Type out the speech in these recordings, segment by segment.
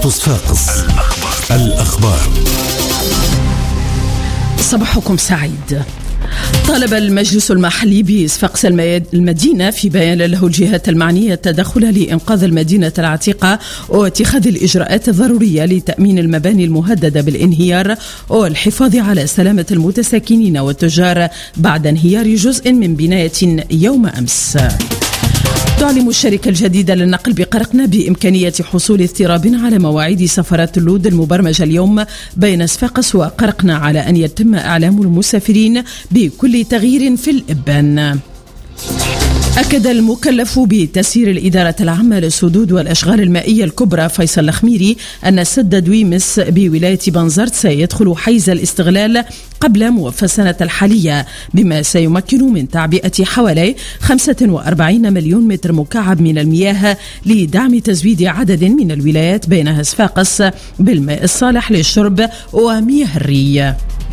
صفاقس. الأخبار. صباحكم سعيد. طالب المجلس المحلي بصفاقس المدينة في بيان له الجهات المعنية التدخل لإنقاذ المدينة العتيقة واتخاذ الإجراءات الضرورية لتأمين المباني المهددة بالانهيار والحفاظ على سلامة المتساكنين والتجار بعد انهيار جزء من بناية يوم أمس. تعلم الشركة الجديدة للنقل بقرقنة بإمكانية حصول اضطراب على مواعيد سفرات اللود المبرمجة اليوم بين صفاقس وقرقنة على أن يتم إعلام المسافرين بكل تغيير في الإبان. أكد المكلف بتسيير الإدارة العامة للسدود والأشغال المائية الكبرى فيصل الخميري أن سد دويمس بولاية بنزرت سيدخل حيز الاستغلال قبل موفى السنة الحالية، بما سيمكن من تعبئة حوالي 45 مليون متر مكعب من المياه لدعم تزويد عدد من الولايات بينها صفاقس بالماء الصالح للشرب ومياه الري.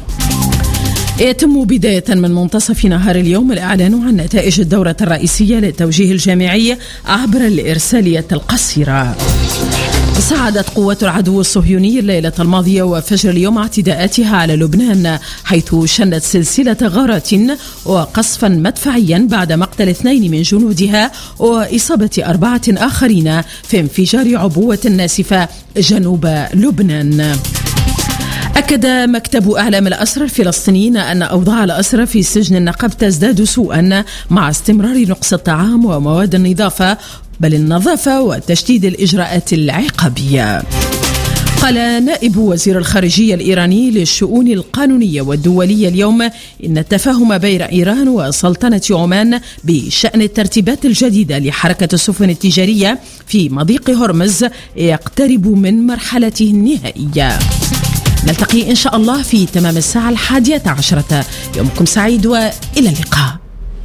يتم بداية من منتصف نهار اليوم الإعلان عن نتائج الدورة الرئيسية للتوجيه الجامعي عبر الإرسالية القصيرة. صعدت قوات العدو الصهيوني الليلة الماضية وفجر اليوم اعتداءاتها على لبنان، حيث شنت سلسلة غارات وقصفا مدفعيا بعد مقتل 2 من جنودها وإصابة 4 آخرين في انفجار عبوة ناسفة جنوب لبنان. أكد مكتب أعلام الأسرى الفلسطينيين أن أوضاع الأسرى في سجن النقب تزداد سوءا مع استمرار نقص الطعام ومواد النظافة وتشديد الإجراءات العقابية. قال نائب وزير الخارجية الإيراني للشؤون القانونية والدولية اليوم إن التفاهم بين إيران وسلطنة عمان بشأن الترتيبات الجديدة لحركة السفن التجارية في مضيق هرمز يقترب من مرحلته النهائية. نلتقي إن شاء الله في تمام الساعة 11. يومكم سعيد وإلى اللقاء.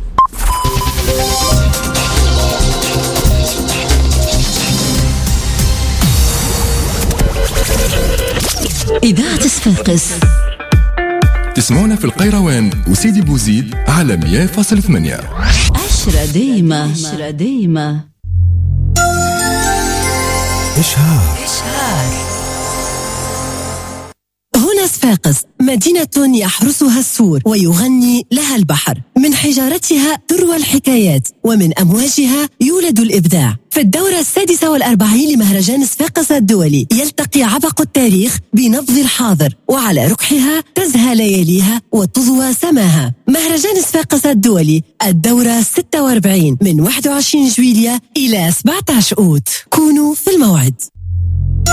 إذاعة صفاقس. تسمعونا في القيروان وسيدي بوزيد على 100.8. 10 ديما. إشهار. هنا صفاقس مدينة يحرسها السور ويغني لها البحر، من حجارتها تروى الحكايات ومن أمواجها يولد الإبداع. في الدورة 46 لمهرجان صفاقس الدولي يلتقي عبق التاريخ بنبض الحاضر، وعلى ركحها تزهى لياليها وتضوى سماها. مهرجان صفاقس الدولي الدورة 46 من 21 جويلية إلى 17 أوت. كونوا في الموعد.